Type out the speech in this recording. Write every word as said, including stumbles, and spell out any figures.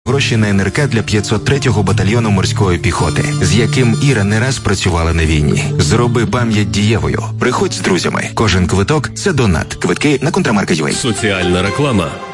Гроші на ен ер ка для п'ятсот третього батальйону морської піхоти, з яким Іра не раз працювала на війні. Зроби пам'ять дієвою. Приходь з друзями. Кожен квиток – це донат. Квитки на Контрамарка.ua. Соціальна реклама.